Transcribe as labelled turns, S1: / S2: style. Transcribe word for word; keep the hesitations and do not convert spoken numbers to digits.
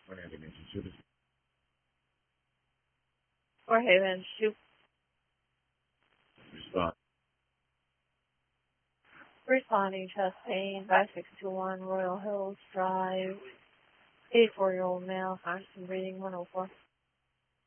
S1: One of the dimensions to this.
S2: Or Haven, two.
S1: Respond.
S2: Responding, Chastain, five six two one Royal Hills Drive, eighty-four-year-old male, constant breathing, one oh four.